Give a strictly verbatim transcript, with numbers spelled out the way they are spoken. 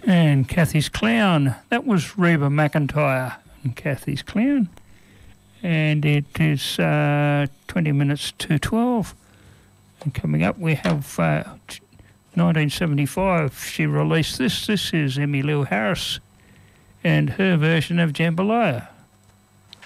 And Kathy's Clown. That was Reba McEntire and Kathy's Clown. And it is uh, twenty minutes to twelve. And coming up we have uh, nineteen seventy-five. She released this. This is Emmylou Harris and her version of Jambalaya.